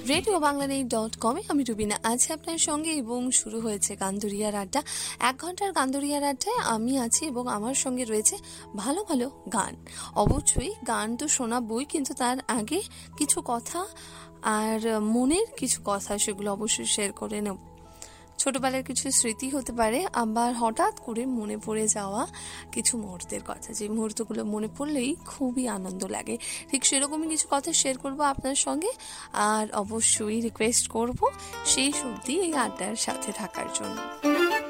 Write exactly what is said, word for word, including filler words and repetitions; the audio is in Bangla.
রেডিও বাংলাদেশ ডট কমে আমি রুবিনা আছি আপনার সঙ্গে এবং শুরু হয়েছে গান্দরিয়ার আড্ডা। এক ঘন্টার গান্দরিয়ার আড্ডায় আমি আছি এবং আমার সঙ্গে রয়েছে ভালো ভালো গান। অবশ্যই গান তো শোনাবই, কিন্তু তার আগে কিছু কথা আর মনের কিছু কথা সেগুলো অবশ্যই শেয়ার করে নেব। ছোটবেলার কিছু স্মৃতি হতে পারে, আবার হঠাৎ করে মনে পড়ে যাওয়া কিছু মুহূর্তের কথা, যে মুহূর্তগুলো মনে পড়লেই খুবই আনন্দ লাগে। ঠিক সেরকমই কিছু কথা শেয়ার করব আপনার সঙ্গে, আর অবশ্যই রিকোয়েস্ট করব শেষ অবধি এই আড্ডার সাথে থাকার জন্য।